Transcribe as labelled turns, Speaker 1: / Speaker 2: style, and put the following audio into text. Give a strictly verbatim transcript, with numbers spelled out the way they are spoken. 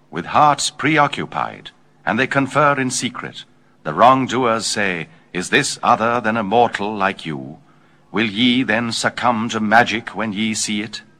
Speaker 1: with hearts preoccupied, and they confer in secret. The wrongdoers say, Is this other than a mortal like you? Will ye then succumb to magic when ye see it?